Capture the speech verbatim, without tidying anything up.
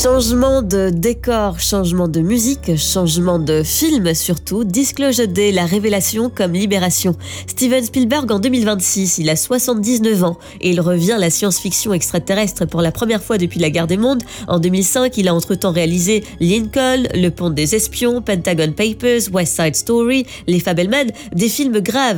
Changement de décor, changement de musique, changement de film surtout, Disclosure Day, la révélation comme libération. Steven Spielberg en deux mille vingt-six, il a soixante-dix-neuf ans et il revient à la science-fiction extraterrestre pour la première fois depuis la guerre des mondes. En deux mille cinq, il a entre-temps réalisé Lincoln, Le Pont des Espions, Pentagon Papers, West Side Story, Les Fabelmans, des films graves